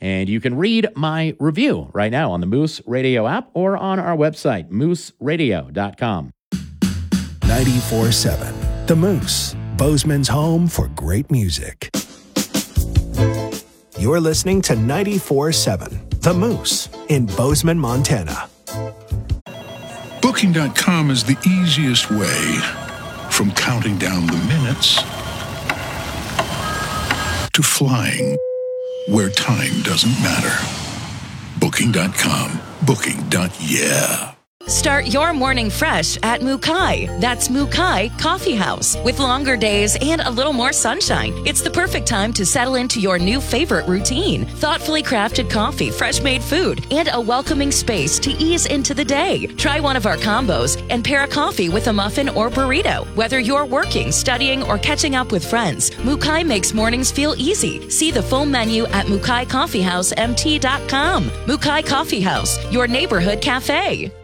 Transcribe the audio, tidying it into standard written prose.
And you can read my review right now on the Moose Radio app or on our website, mooseradio.com. 94.7 The Moose, Bozeman's home for great music. You're listening to 94.7 The Moose in Bozeman, Montana. Booking.com is the easiest way from counting down the minutes to flying where time doesn't matter. Booking.com. Booking.yeah. Start your morning fresh at Mukai. That's Mukai Coffee House. With longer days and a little more sunshine, it's the perfect time to settle into your new favorite routine. Thoughtfully crafted coffee, fresh-made food, and a welcoming space to ease into the day. Try one of our combos and pair a coffee with a muffin or burrito. Whether you're working, studying, or catching up with friends, Mukai makes mornings feel easy. See the full menu at MukaiCoffeeHouseMT.com. Mukai Coffee House, your neighborhood cafe.